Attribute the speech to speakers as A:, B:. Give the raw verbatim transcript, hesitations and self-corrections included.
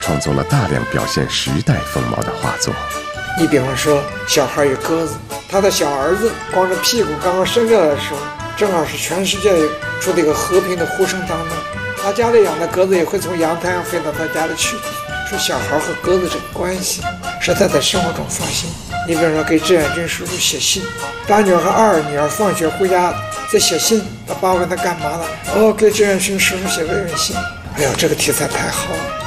A: 创作了大量表现时代风貌的画作。
B: 你比方说，小孩有鸽子，他的小儿子光着屁股刚刚生下来的时候，正好是全世界处在一个和平的呼声当中，他家里养的鸽子也会从阳台上飞到他家里去。说小孩和鸽子这个关系是他在生活中发现。你比方说给志远军叔叔写信，大女儿和二女儿放学回家在写信，他爸问他干嘛了？哦，给志远军叔叔写了一封信。哎呦，这个题材太好了。